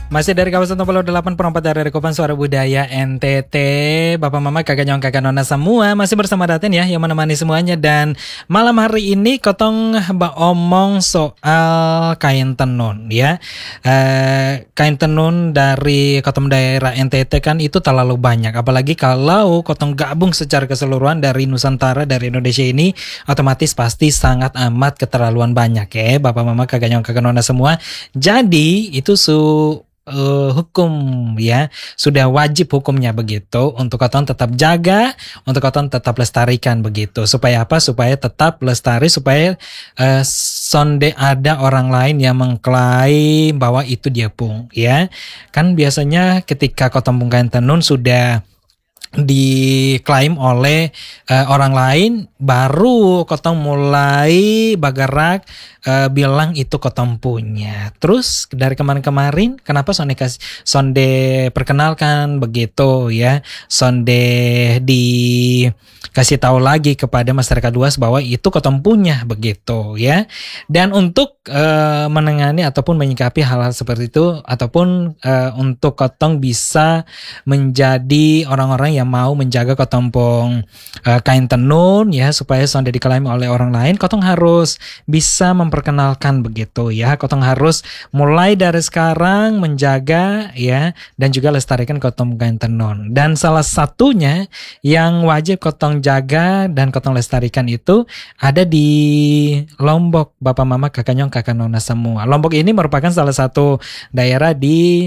Masih dari kawasan 88.4 dari Kopan Suara Budaya NTT. Bapak Mama, kakak nyong, kakak nona semua masih bersama Daten ya, yang menemani semuanya. Dan malam hari ini kotong omong soal kain tenun ya. Kain tenun dari kotong daerah NTT kan itu terlalu banyak. Apalagi kalau kotong gabung secara keseluruhan dari Nusantara, dari Indonesia ini, otomatis pasti sangat amat keterlaluan banyak ya Bapak Mama, kakak nyong, kakak nona semua. Jadi itu hukum ya, sudah wajib hukumnya begitu untuk kotong tetap jaga, untuk kotong tetap lestarikan begitu. Supaya apa? Supaya tetap lestari, supaya sonde ada orang lain yang mengklaim bahwa itu dia pung ya. Kan biasanya ketika kotong pung kain tenun sudah diklaim oleh orang lain, baru kotong mulai bergerak bilang itu kotong punya. Terus dari kemarin-kemarin kenapa sonde perkenalkan begitu ya, sonde dikasih tahu lagi kepada masyarakat luas bahwa itu kotong punya begitu ya. Dan untuk menangani ataupun menyikapi hal-hal seperti itu, ataupun untuk kotong bisa menjadi orang-orang yang mau menjaga kotompong kain tenun ya, supaya sonde diklaim oleh orang lain, kotong harus bisa memperkenalkan begitu ya. Kotong harus mulai dari sekarang menjaga ya, dan juga lestarikan kotompong kain tenun. Dan salah satunya yang wajib kotong jaga dan kotong lestarikan itu ada di Lombok, Bapak Mama, kakak nyong, kakak nona semua. Lombok ini merupakan salah satu daerah di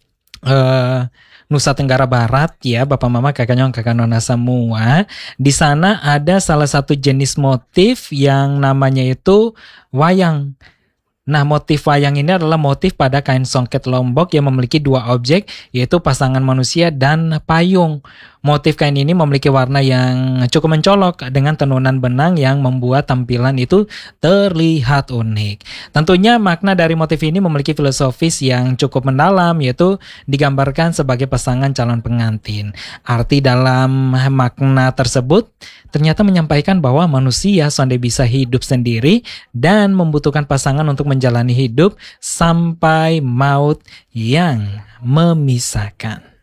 Nusa Tenggara Barat ya, Bapak Mama, kakak nyong, kakak nona semua. Di sana ada salah satu jenis motif yang namanya itu wayang. Nah, motif wayang ini adalah motif pada kain songket Lombok yang memiliki dua objek, yaitu pasangan manusia dan payung. Motif kain ini memiliki warna yang cukup mencolok dengan tenunan benang yang membuat tampilan itu terlihat unik. Tentunya makna dari motif ini memiliki filosofis yang cukup mendalam, yaitu digambarkan sebagai pasangan calon pengantin. Arti dalam makna tersebut ternyata menyampaikan bahwa manusia sonde bisa hidup sendiri dan membutuhkan pasangan untuk menjalani hidup sampai maut yang memisahkan.